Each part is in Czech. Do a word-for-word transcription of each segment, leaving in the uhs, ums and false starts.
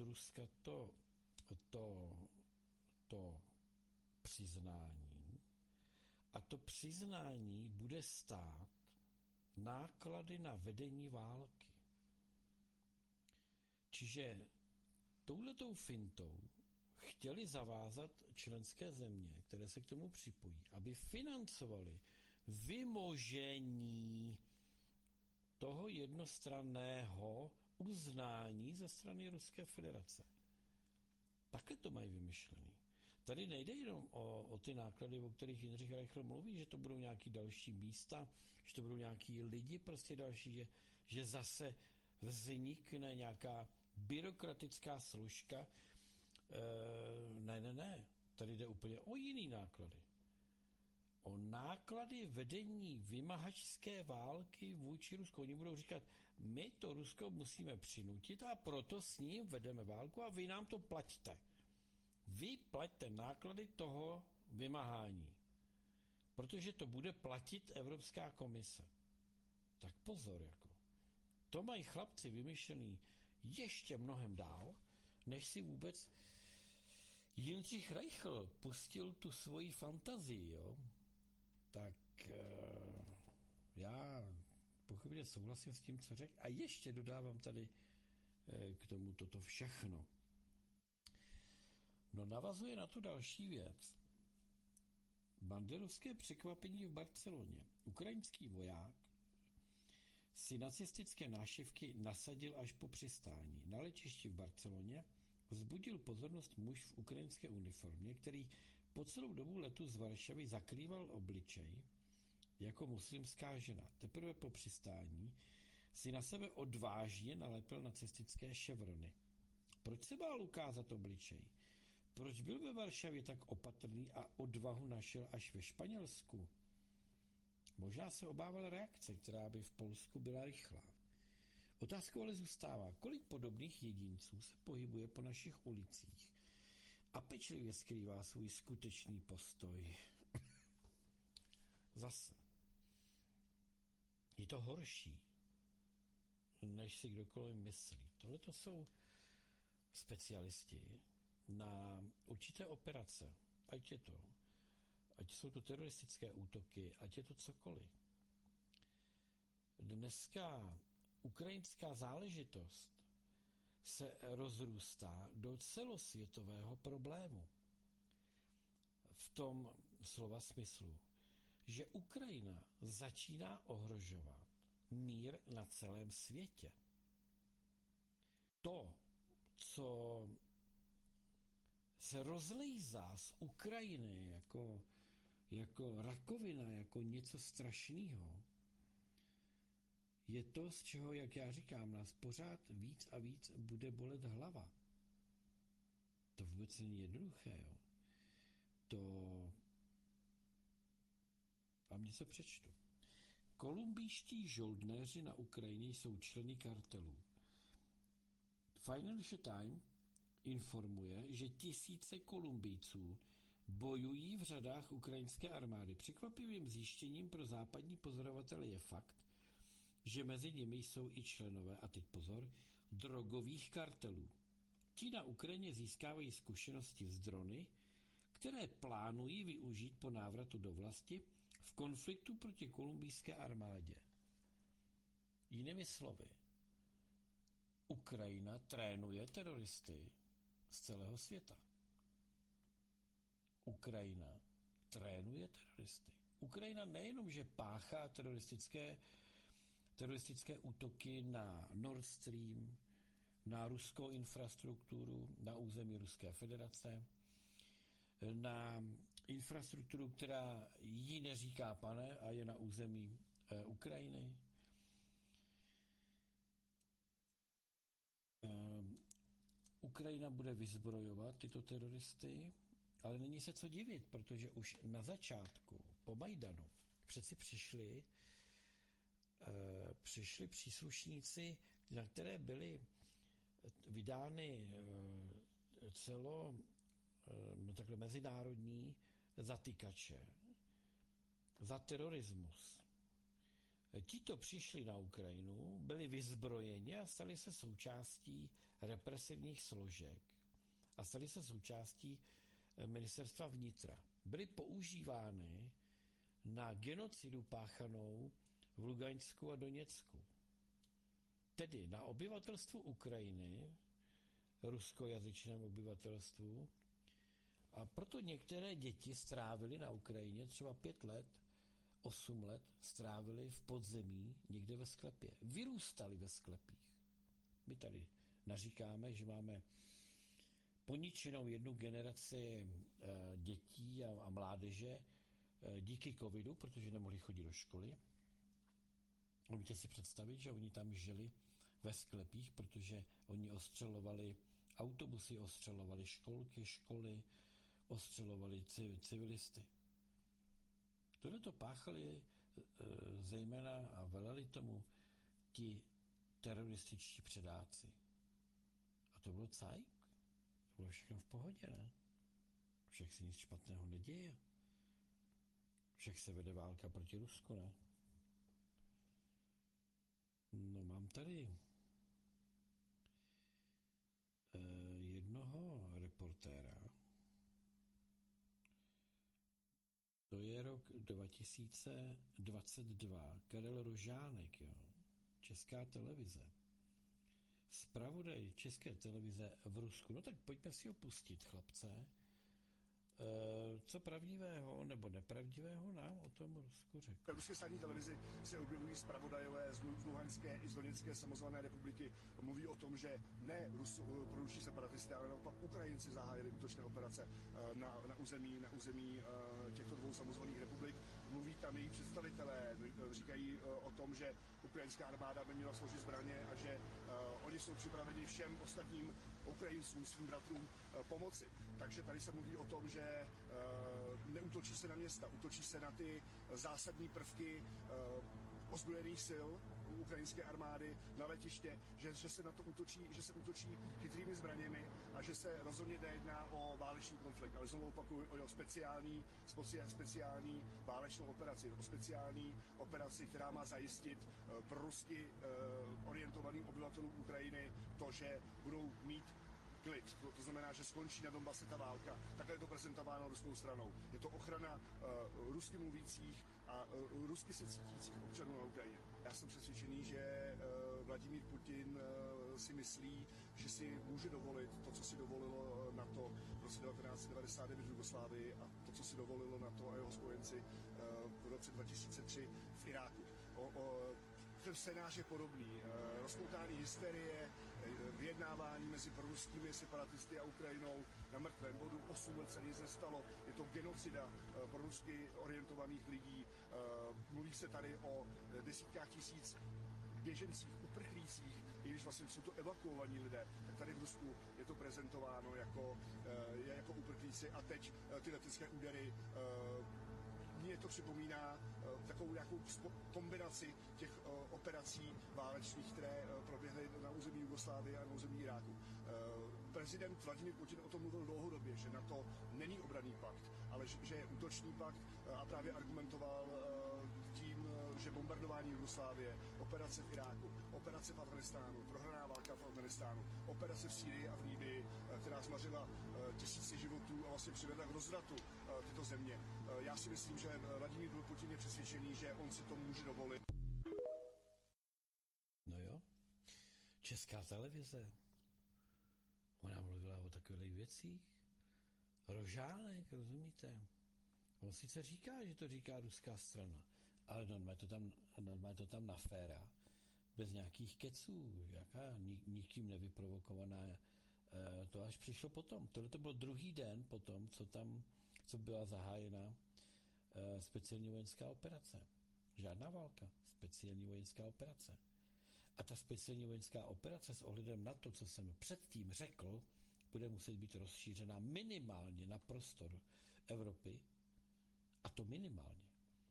Ruska to, to, to přiznání a to přiznání bude stát náklady na vedení války. Čiže touhletou fintou chtěli zavázat členské země, které se k tomu připojí, aby financovali vymožení toho jednostranného uznání ze strany Ruské federace. Také to mají vymyšlený. Tady nejde jenom o, o ty náklady, o kterých Jindřich Reichl mluví, že to budou nějaký další místa, že to budou nějaký lidi prostě další, že, že zase vznikne nějaká byrokratická složka. E, ne, ne, ne. Tady jde úplně o jiný náklady. O náklady vedení vymahačské války vůči Rusku. Oni budou říkat, my to Rusko musíme přinutit a proto s ním vedeme válku a vy nám to plaťte. Vy plaťte náklady toho vymáhání, protože to bude platit Evropská komise. Tak pozor, jako. To mají chlapci vymyšlený ještě mnohem dál, než si vůbec Jindřich Reichl pustil tu svoji fantazii, jo. Tak uh, já pochopně souhlasím s tím, co řekl a ještě dodávám tady uh, k tomu toto všechno. No navazuje na tu další věc. Banderovské překvapení v Barceloně. Ukrajinský voják si nacistické nášivky nasadil až po přistání. Na letišti v Barceloně vzbudil pozornost muž v ukrajinské uniformě, který po celou dobu letu z Varšavy zakrýval obličej jako muslimská žena. Teprve po přistání si na sebe odvážně nalepil nacistické ševrony. Proč se bál ukázat obličej? Proč byl ve Varšavě tak opatrný a odvahu našel až ve Španělsku? Možná se obával reakce, která by v Polsku byla rychlá. Otázkou ale zůstává, kolik podobných jedinců se pohybuje po našich ulicích a pečlivě skrývá svůj skutečný postoj. Zase. Je to horší, než si kdokoliv myslí. Tohle to jsou specialisti na určité operace. Ať je to, ať jsou to teroristické útoky, ať je to cokoliv. Dneska ukrajinská záležitost se rozrůstá do celosvětového problému. V tom slova smyslu, že Ukrajina začíná ohrožovat mír na celém světě. To, co se rozlejzá z Ukrajiny jako, jako rakovina, jako něco strašného, je to, z čeho, jak já říkám, nás pořád víc a víc bude bolet hlava. To vůbec není jednoduché, jo. To... Vám něco přečtu. Kolumbijští žoldnéři na Ukrajině jsou členy kartelů. Financial Times informuje, že tisíce Kolumbijců bojují v řadách ukrajinské armády. Překvapivým zjištěním pro západní pozorovatele je fakt, že mezi nimi jsou i členové, a teď pozor, drogových kartelů. Ti na Ukrajině získávají zkušenosti z drony, které plánují využít po návratu do vlasti v konfliktu proti kolumbijské armádě. Jinými slovy, Ukrajina trénuje teroristy z celého světa. Ukrajina trénuje teroristy. Ukrajina nejenom, že páchá teroristické, teroristické útoky na Nord Stream, na ruskou infrastrukturu, na území Ruské federace, na infrastrukturu, která jí neříká pane a je na území e, Ukrajiny. E, Ukrajina bude vyzbrojovat tyto teroristy, ale není se co divit, protože už na začátku, po Majdanu, přeci přišli, e, přišli příslušníci, na které byly vydány e, celo no takhle mezinárodní zatykače za terorismus. Tito přišli na Ukrajinu, byli vyzbrojeni a stali se součástí represivních složek a staly se součástí ministerstva vnitra. Byly používány na genocidu páchanou v Lugansku a Doněcku. Tedy na obyvatelstvu Ukrajiny, ruskojazyčném obyvatelstvu, a proto některé děti strávily na Ukrajině třeba pět let, osm let strávili v podzemí někde ve sklepě. Vyrůstali ve sklepích. My tady naříkáme, že máme poničenou jednu generaci e, dětí a, a mládeže e, díky covidu, protože nemohli chodit do školy. Můžete si představit, že oni tam žili ve sklepích, protože oni ostřelovali autobusy, ostřelovali školky, školy, ostřelovali civilisty. Tohle to páchali e, zejména a veleli tomu ti terorističtí předáci. A to bylo cajk. To bylo všechno v pohodě, ne? Však se nic špatného neděje. Však se vede válka proti Rusku, ne? No, mám tady e, jednoho reportéra. To je rok dva tisíce dvacet dva. Karel Rožánek, jo. Česká televize. Zpravodaj České televize v Rusku. No tak pojďme si ho pustit, chlapce. E, co pravdivého nebo nepravdivého nám o tom Rusku řekl? V ruské státní televizi se objevují zpravodajové z Luhanské i z Doněcké samozvané republiky. Mluví o tom, že ne Rusu, proruští separatisté, ale naopak Ukrajinci zahájili útočné operace na, na území, na území těchto dvou samozvaných republik. Mluví tam její představitelé, říkají o tom, že ukrajinská armáda by měla složit zbraně a že oni jsou připraveni všem ostatním Ukrajincům, svým bratrům pomoci. Takže tady se mluví o tom, že neútočí se na města, útočí se na ty zásadní prvky ozbrojených sil ukrajinské armády na letiště, že, že se na to útočí, že se útočí chytrými zbraněmi a že se rozhodně nejedná o válečný konflikt, ale znovu opakuju o speciální, speciální válečnou operaci, o speciální operaci, která má zajistit pro rusky orientovaným obyvatelům Ukrajiny to, že budou mít klid. To, to znamená, že skončí na Donbase ta válka. Takhle je to prezentováno ruskou stranou. Je to ochrana uh, rusky mluvících a uh, rusky se cítících občanů na Ukrajině. Já jsem přesvědčený, že uh, Vladimír Putin uh, si myslí, že si může dovolit to, co si dovolilo NATO v roce devatenáct set devadesát devět v Jugoslávii a to, co si dovolilo NATO a jeho spojenci uh, v roce dva tisíce tři v Iráku. O, o, ten scénář je podobný. Rozpoutání hysterie, vyjednávání mezi proruskými separatisty a Ukrajinou na mrtvém bodu. osm let se nic nestalo. Je to genocida prorusky orientovaných lidí. Mluví se tady o desítkách tisíc běžencích, uprchlících, i když vlastně jsou to evakuovaní lidé, tak tady v Rusku je to prezentováno jako, jako uprchlíci a teď ty letecké údery. Mně to připomíná uh, takovou nějakou kombinaci těch uh, operací válečných, které uh, proběhly na území Jugoslávie a na území Iráku. Uh, prezident Vladimír Putin o tom mluvil dlouhodobě, že NATO není obranný pakt, ale že, že je útočný pakt uh, a právě argumentoval uh, tím, uh, že bombardování Jugoslávie, operace v Iráku, operace v Afghánistánu, prohraná válka v Afghánistánu, operace v Sýrii a v Libyi, uh, která zmařila uh, tisíce životů a vlastně přivedla k rozvratu uh, tyto země. Uh, já si myslím, že Vladimír Putin je přesvědčený, že on si to může dovolit. No jo, Česká televize, ona mluvila o takových věcích. Rožánek, rozumíte? On sice říká, že to říká ruská strana, ale normálně to tam, normálně to tam naféra, bez nějakých keců, jaká nikým nevyprovokovaná. To až přišlo potom. Tohle to byl druhý den potom, co tam, co byla zahájena speciální vojenská operace. Žádná válka, speciální vojenská operace. A ta speciální vojenská operace s ohledem na to, co jsem předtím řekl, bude muset být rozšířena minimálně na prostor Evropy, a to minimálně.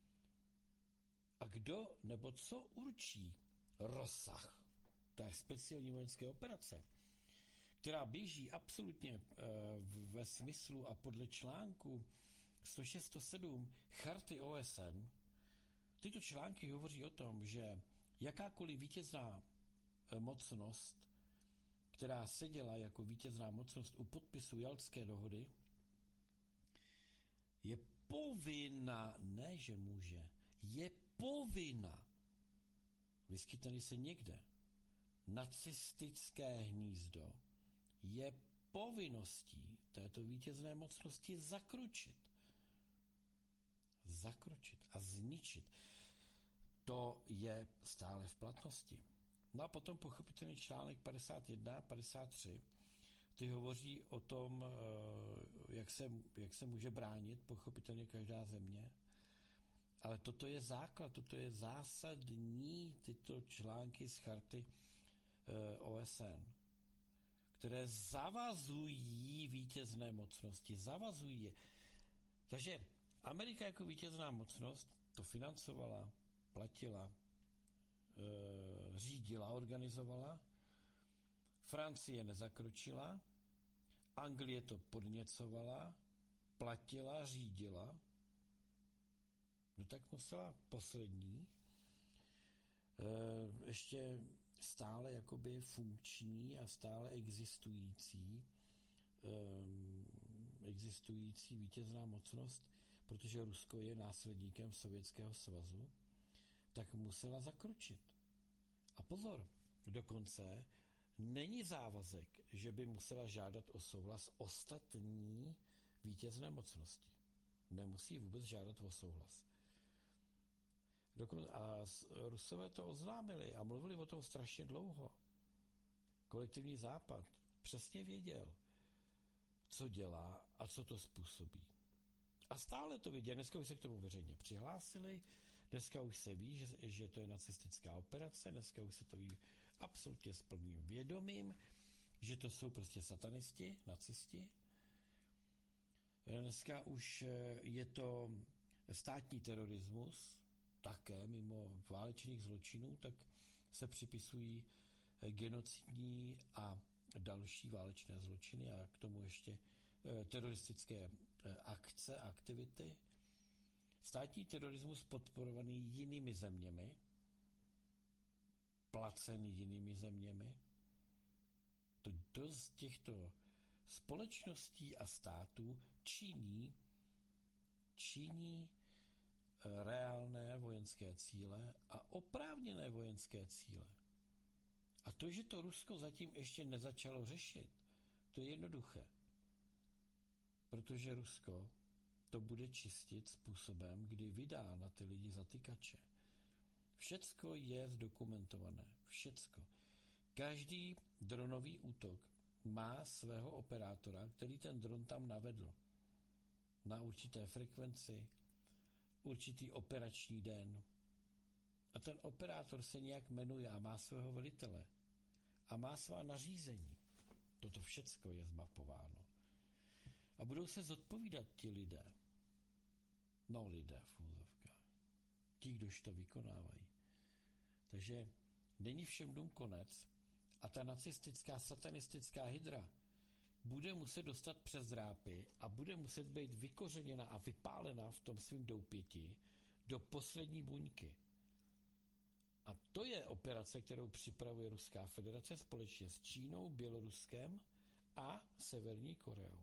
A kdo nebo co určí rozsah té speciální vojenské operace, která běží absolutně e, ve smyslu a podle článku sto šest sto sedm Charty O S N, tyto články hovoří o tom, že jakákoliv vítězná mocnost, která seděla jako vítězná mocnost u podpisu Jaltské dohody, je povinna, ne že může, je povinna, vyskytne se někde nacistické hnízdo, je povinností této vítězné mocnosti zakročit. Zakročit a zničit. To je stále v platnosti. No a potom pochopitelně článek padesát jedna a padesát tři, ty hovoří o tom, jak se, jak se může bránit pochopitelně každá země. Ale toto je základ, toto je zásadní tyto články z charty O S N, které zavazují vítězné mocnosti, zavazují je. Takže Amerika jako vítězná mocnost to financovala, platila, e, řídila, organizovala. Francie nezakročila, Anglie to podněcovala, platila, řídila. No tak musela poslední, e, ještě stále jakoby funkční a stále existující, e, existující vítězná mocnost, protože Rusko je následníkem Sovětského svazu, tak musela zakročit. A pozor, dokonce není závazek, že by musela žádat o souhlas ostatní vítězné mocnosti. Nemusí vůbec žádat o souhlas. Dokonce, a Rusové to oznámili a mluvili o tom strašně dlouho. Kolektivní západ přesně věděl, co dělá a co to způsobí. A stále to viděli. Dneska už se k tomu veřejně přihlásili, dneska už se ví, že, že to je nacistická operace, dneska už se to ví absolutně s plným vědomím, že to jsou prostě satanisti, nacisti. Dneska už je to státní terorismus, také mimo válečných zločinů, tak se připisují genocidní a další válečné zločiny a k tomu ještě teroristické akce, aktivity. Státní terorismus podporovaný jinými zeměmi, placený jinými zeměmi. To dost těchto společností a států činí, činí reálné vojenské cíle a oprávněné vojenské cíle. A to, že to Rusko zatím ještě nezačalo řešit, to je jednoduché. Protože Rusko to bude čistit způsobem, kdy vydá na ty lidi zatykače. Všecko je zdokumentované. Všecko. Každý dronový útok má svého operátora, který ten dron tam navedl. Na určité frekvenci, určitý operační den. A ten operátor se nějak jmenuje a má svého velitele. A má svá nařízení. Toto všecko je zmapováno. A budou se zodpovídat ti lidé. No lidé v úzovkách. Ti, kdož to vykonávají. Takže není všem dům konec a ta nacistická, satanistická hydra bude muset dostat přes drápy a bude muset být vykořeněna a vypálena v tom svým doupěti do poslední buňky. A to je operace, kterou připravuje Ruská federace společně s Čínou, Běloruskem a Severní Koreou.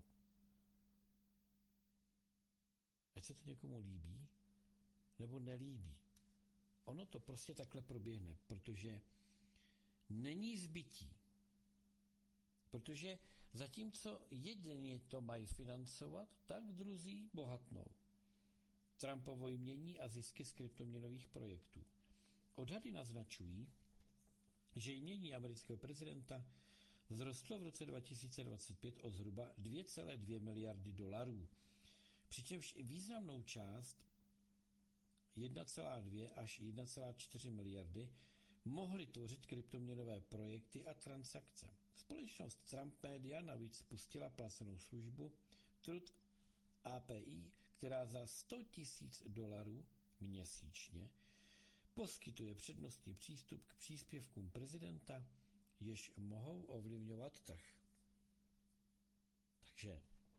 Ať se to někomu líbí, nebo nelíbí. Ono to prostě takhle proběhne, protože není zbytí. Protože zatímco jedni to mají financovat, tak druzí bohatnou. Trumpovo jmění a zisky z kryptoměnových projektů. Odhady naznačují, že jmění amerického prezidenta vzrostlo v roce dva tisíce dvacet pět o zhruba dvě celé dvě miliardy dolarů. Přičemž významnou část jedna celá dvě až jedna celá čtyři miliardy mohly tvořit kryptoměnové projekty a transakce. Společnost Trump Media navíc spustila placenou službu Truth A P I, která za sto tisíc dolarů měsíčně poskytuje přednostní přístup k příspěvkům prezidenta, jež mohou ovlivňovat trh. Takže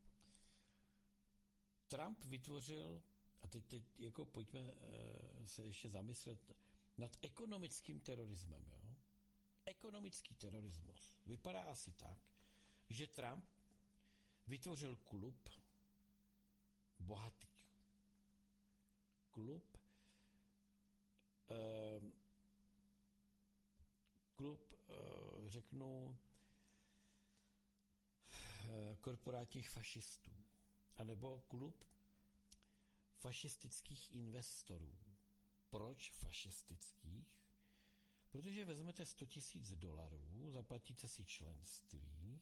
Trump vytvořil, a teď, teď jako pojďme e, se ještě zamyslet nad ekonomickým terorismem. Jo? ekonomický terorismus vypadá asi tak, že Trump vytvořil klub bohatých. Klub eh, klub, eh, řeknu, eh, korporátních fašistů, anebo klub fašistických investorů. Proč fašistických? Protože vezmete sto tisíc dolarů, zaplatíte si členství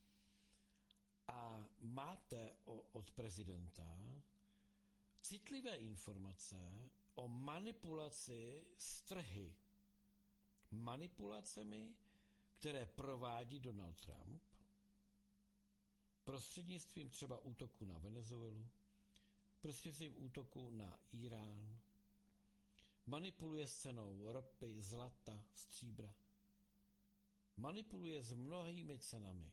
a máte o, od prezidenta citlivé informace o manipulaci s trhy. Manipulacemi, které provádí Donald Trump, prostřednictvím třeba útoku na Venezuelu, prostřednictvím útoku na Irán, manipuluje s cenou ropy, zlata, stříbra. Manipuluje s mnohými cenami.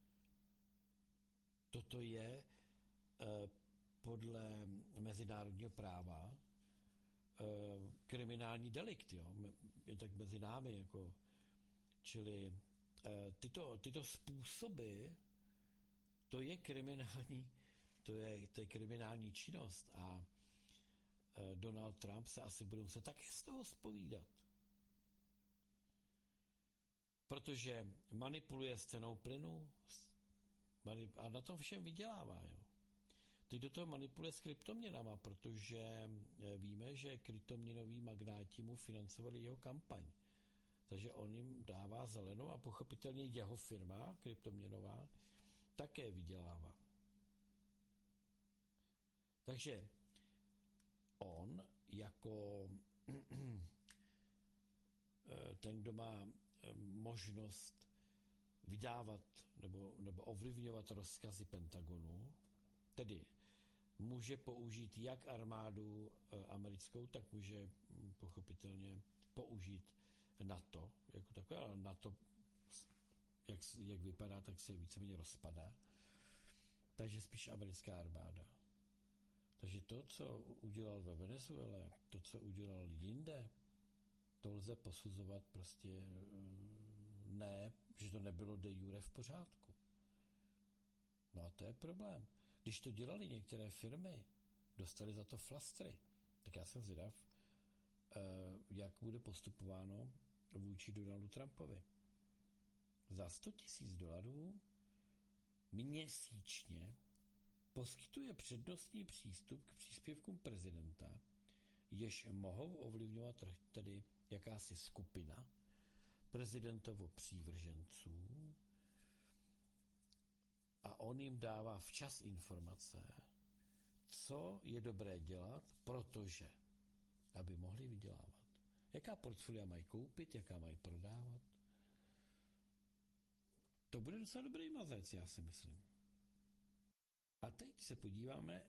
Toto je eh, podle mezinárodního práva eh, kriminální delikt, jo? Je tak mezi námi, jako, čili eh, tyto, tyto způsoby, to je kriminální, to je, to je kriminální činnost a eh, Donald Trump se asi bude muset taky z toho zpovídat. Protože manipuluje s cenou plynu a na tom všem vydělává. Jo. Teď do toho manipuluje s kryptoměnama, protože víme, že kryptoměnoví magnáti mu financovali jeho kampaň. Takže on jim dává zelenou a pochopitelně jeho firma kryptoměnová také vydělává. Takže on jako ten, kdo má možnost vydávat nebo, nebo ovlivňovat rozkazy Pentagonu, tedy může použít jak armádu americkou, tak může pochopitelně použít NATO, jako takové, ale NATO, jak, jak vypadá, tak se víceméně rozpadá. Takže spíš americká armáda. Takže to, co udělal ve Venezuele, to, co udělal jinde, to lze posuzovat prostě ne, že to nebylo de jure v pořádku. No a to je problém. Když to dělali některé firmy, dostali za to flastry, tak já jsem zvědav, jak bude postupováno vůči Donaldu Trumpovi. Za sto tisíc dolarů měsíčně poskytuje přednostní přístup k příspěvkům prezidenta, jež mohou ovlivňovat tedy jakási skupina prezidentovo přívrženců a on jim dává včas informace, co je dobré dělat, protože, aby mohli vydělávat. Jaká portfolia mají koupit, jaká mají prodávat. To bude docela dobrý mazec, já si myslím. A teď se podíváme